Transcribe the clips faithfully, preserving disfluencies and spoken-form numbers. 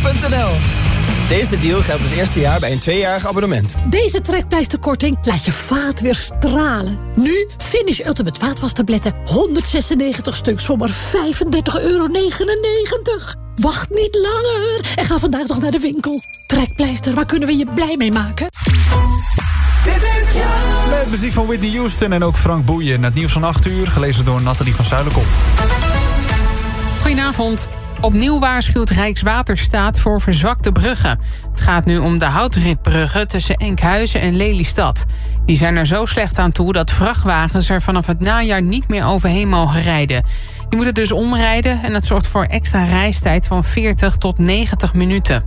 punt n l. Deze deal geldt het eerste jaar bij een tweejarig abonnement. Deze trekpleisterkorting laat je vaat weer stralen. Nu Finish Ultimate vaatwastabletten. honderdzesennegentig stuks voor maar vijfendertig euro negenennegentig. Wacht niet langer en ga vandaag nog naar de winkel. Trekpleister, waar kunnen we je blij mee maken? Met muziek van Whitney Houston en ook Frank Boeien. Het nieuws van acht uur, gelezen door Nathalie van Zuilenkom. Goedenavond. Opnieuw waarschuwt Rijkswaterstaat voor verzwakte bruggen. Het gaat nu om de houtritbruggen tussen Enkhuizen en Lelystad. Die zijn er zo slecht aan toe dat vrachtwagens er vanaf het najaar niet meer overheen mogen rijden. Die moeten dus omrijden en dat zorgt voor extra reistijd van veertig tot negentig minuten.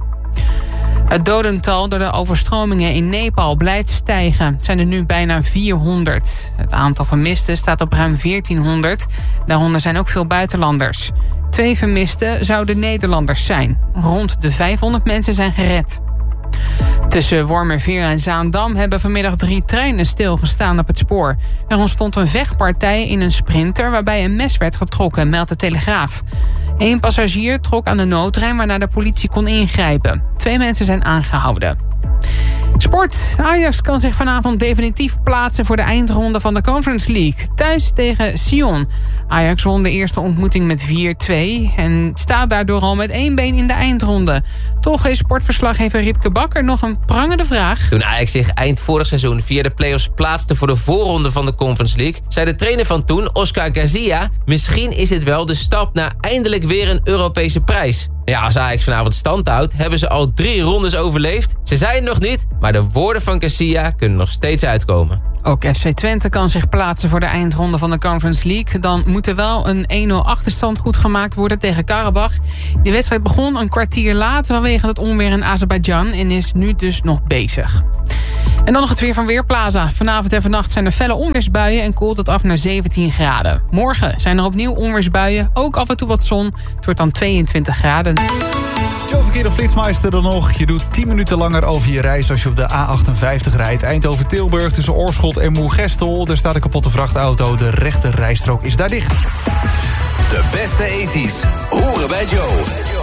Het dodental door de overstromingen in Nepal blijft stijgen. Het zijn er nu bijna vierhonderd. Het aantal vermisten staat op ruim veertienhonderd. Daaronder zijn ook veel buitenlanders. Twee vermisten zouden Nederlanders zijn. Rond de vijfhonderd mensen zijn gered. Tussen Wormerveer en Zaandam hebben vanmiddag drie treinen stilgestaan op het spoor. Er ontstond een vechtpartij in een sprinter waarbij een mes werd getrokken, meldt de Telegraaf. Eén passagier trok aan de noodrem waarna de politie kon ingrijpen. Twee mensen zijn aangehouden. Sport. Ajax kan zich vanavond definitief plaatsen voor de eindronde van de Conference League. Thuis tegen Sion. Ajax won de eerste ontmoeting met vier twee en staat daardoor al met één been in de eindronde. Toch is sportverslaggever Ripke Bakker nog een prangende vraag. Toen Ajax zich eind vorig seizoen via de play-offs plaatste voor de voorronde van de Conference League, zei de trainer van toen, Oscar Garcia, misschien is dit wel de stap naar eindelijk weer een Europese prijs. Ja, als Ajax vanavond stand houdt, hebben ze al drie rondes overleefd. Ze zijn het nog niet, maar de woorden van Garcia kunnen nog steeds uitkomen. Ook F C Twente kan zich plaatsen voor de eindronde van de Conference League. Dan moet er wel een één nul achterstand goed gemaakt worden tegen Karabach. Die wedstrijd begon een kwartier later vanwege het onweer in Azerbeidzjan en is nu dus nog bezig. En dan nog het weer van Weerplaza. Vanavond en vannacht zijn er felle onweersbuien en koelt het af naar zeventien graden. Morgen zijn er opnieuw onweersbuien, ook af en toe wat zon. Het wordt dan tweeëntwintig graden. Showverkeer of Flitsmeister dan nog. Je doet tien minuten langer over je reis als je op de A achtenvijftig rijdt. Eindhoven-Tilburg tussen Oorschot en Moergestel. Er staat een kapotte vrachtauto. De rechte rijstrook is daar dicht. De beste ethisch horen bij Joe.